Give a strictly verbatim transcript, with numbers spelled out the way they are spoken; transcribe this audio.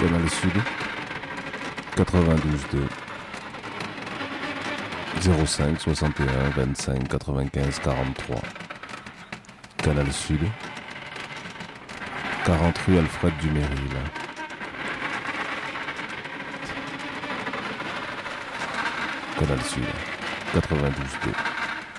Canal Sud, quatre-vingt-douze deux, zéro cinq soixante et un vingt-cinq quatre-vingt-quinze quarante-trois. Canal Sud, quarante rue Alfred Duméryl. Canal Sud, quatre-vingt-douze deux.